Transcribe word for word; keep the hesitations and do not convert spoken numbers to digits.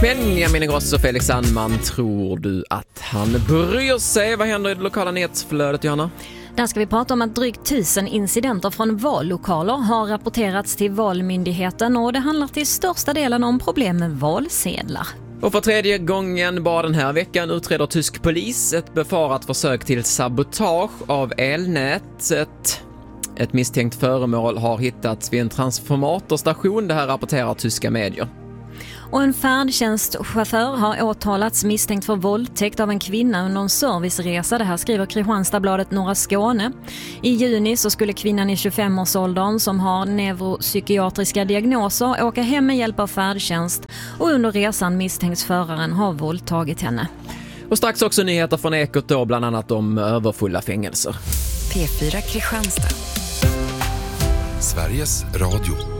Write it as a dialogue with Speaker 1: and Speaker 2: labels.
Speaker 1: Benjamin Ingrosso och Felix Sandman, tror du att han bryr sig? Vad händer i det lokala nyhetsflödet, Johanna?
Speaker 2: Där ska vi prata om att drygt tusen incidenter från vallokaler har rapporterats till Valmyndigheten och det handlar till största delen om problem med valsedlar.
Speaker 1: Och för tredje gången bara den här veckan utreder tysk polis ett befarat försök till sabotage av elnätet. Ett misstänkt föremål har hittats vid en transformatorstation, det här rapporterar tyska medier.
Speaker 2: Och en färdtjänstchaufför har åtalats misstänkt för våldtäkt av en kvinna under en serviceresa. Det här skriver Kristianstadsbladet Norra Skåne. I juni så skulle kvinnan i tjugofemårsåldern som har neuropsykiatriska diagnoser åka hem med hjälp av färdtjänst. Och under resan misstänks föraren ha våldtagit henne.
Speaker 1: Och strax också nyheter från Ekot då, bland annat om överfulla fängelser.
Speaker 3: P fyra Kristianstad.
Speaker 4: Sveriges Radio.